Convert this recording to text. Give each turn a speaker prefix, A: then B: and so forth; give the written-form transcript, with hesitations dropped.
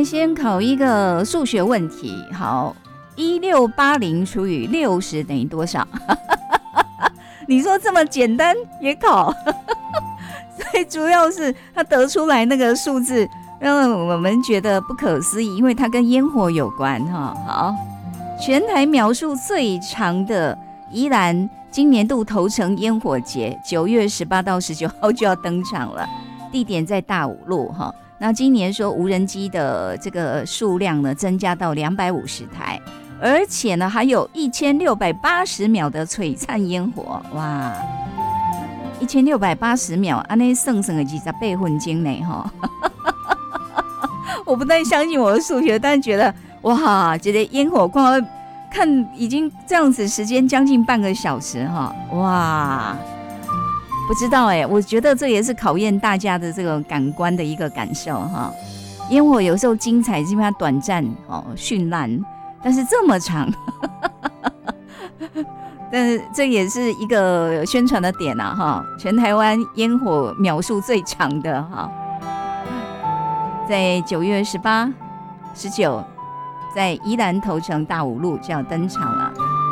A: 来先考一个数学问题。好，1680除以60等于多少？你说这么简单也考？最主要是他得出来那个数字让我们觉得不可思议，因为它跟烟火有关哈。好，全台秒数最长的宜兰今年度头城烟火节9月18到19号就要登场了，地点在大武路哈。那今年说无人机的这个数量呢增加到250台，而且呢还有1680秒的璀璨烟火，哇！1680秒，安尼算算的28分钟呢哈。我不太相信我的数学，但是觉得哇，这个烟火光看已经这样子时间将近半个小时哈，哇！不知道我觉得这也是考验大家的这个感官的一个感受哈。烟火有时候精彩是因为它短暂绚烂，但是这么长。但是这也是一个宣传的点啊哈，全台湾烟火秒数最长的哈，在9月18、19，在宜兰头城大武路就要登场了。